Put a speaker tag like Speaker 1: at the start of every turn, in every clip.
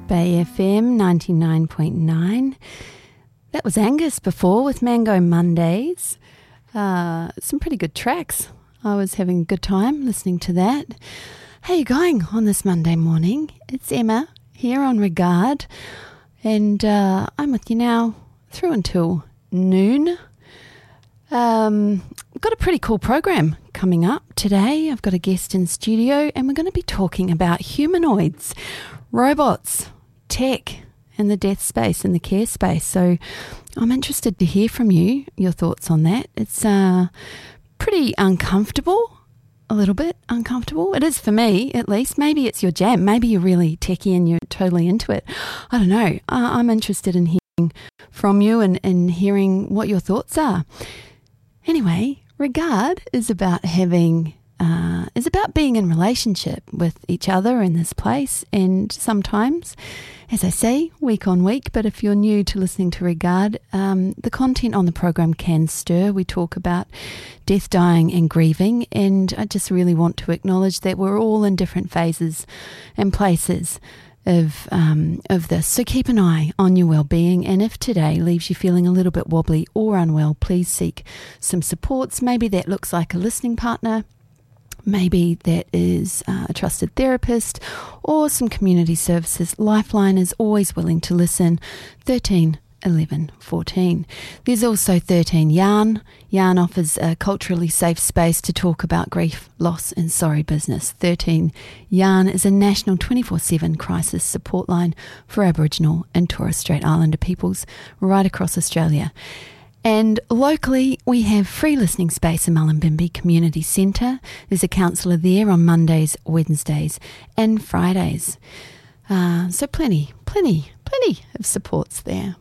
Speaker 1: Bay FM 99.9. That was Angus before with Mango Mondays. Some pretty good tracks. I was having a good time listening to that. How are you going on this Monday morning? It's Emma here on Regard, and I'm with you now through until noon. I've got a pretty cool program coming up today. I've got a guest in studio, and we're going to be talking about humanoids, robots, tech, and the death space and the care space. So I'm interested to hear from you, your thoughts on that. It's pretty uncomfortable, a little bit uncomfortable. It is for me, at least. Maybe it's your jam. Maybe you're really techie and you're totally into it. I don't know. I'm interested in hearing from you and hearing what your thoughts are. Anyway, Regard is about being in relationship with each other in this place, and sometimes, as I say, week on week. But if you're new to listening to Regard, the content on the program can stir. We talk about death, dying and grieving, and I just really want to acknowledge that we're all in different phases and places of this. So keep an eye on your well-being, and if today leaves you feeling a little bit wobbly or unwell, please seek some supports. Maybe that looks like a listening partner. Maybe that is a trusted therapist or some community services. Lifeline is always willing to listen. 13 11 14. There's also 13 Yarn. Yarn offers a culturally safe space to talk about grief, loss and sorry business. 13 Yarn is a national 24/7 crisis support line for Aboriginal and Torres Strait Islander peoples right across Australia. And locally, we have free listening space in Mullumbimby Community Centre. There's a counsellor there on Mondays, Wednesdays and Fridays. So plenty of supports there.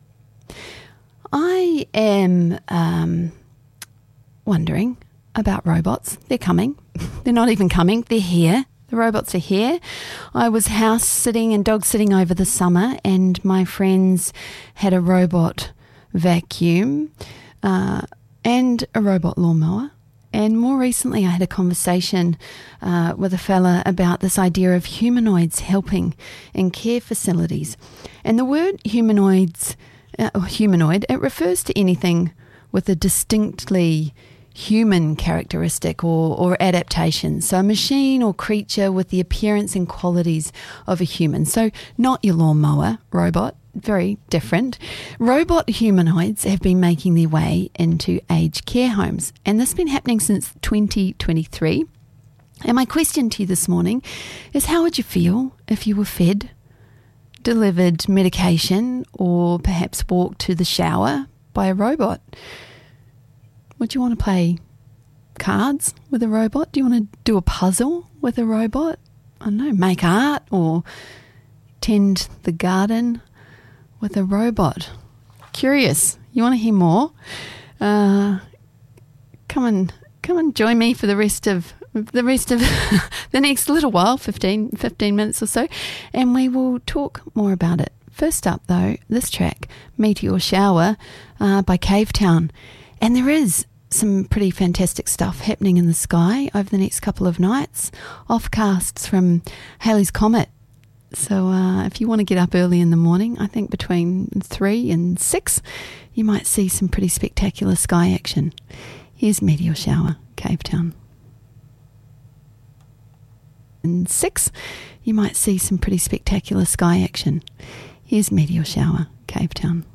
Speaker 1: I am wondering about robots. They're coming. They're not even coming. They're here. The robots are here. I was house sitting and dog sitting over the summer, and my friends had a robot vacuum and a robot lawnmower. And more recently I had a conversation with a fella about this idea of humanoids helping in care facilities. And the word humanoid, it refers to anything with a distinctly human characteristic or adaptation. So a machine or creature with the appearance and qualities of a human. So not your lawnmower robot. Very different. Robot humanoids have been making their way into aged care homes, and this has been happening since 2023. And my question to you this morning is, how would you feel if you were fed, delivered medication, or perhaps walked to the shower by a robot? Would you want to play cards with a robot? Do you want to do a puzzle with a robot? I don't know, make art or tend the garden with a robot? Curious? You want to hear more? Come and join me for the rest of the next little while, 15 minutes or so, and we will talk more about it. First up, though, this track, Meteor Shower by Cavetown, and there is some pretty fantastic stuff happening in the sky over the next couple of nights. Offcasts from Halley's Comet. So if you want to get up early in the morning, I think between 3 and 6, you might see some pretty spectacular sky action. Here's Meteor Shower, Cavetown. And 6, you might see some pretty spectacular sky action. Here's Meteor Shower, Cavetown.